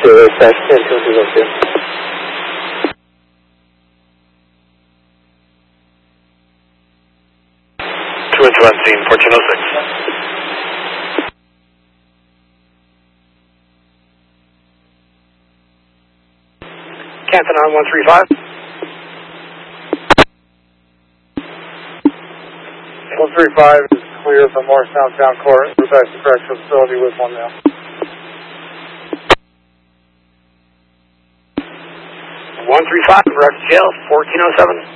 on scene, 1406. Canton on 135. 135 is clear for Morristown Town Court. Precise correctional facility with 1 male. 135, Rex Jail, 1407.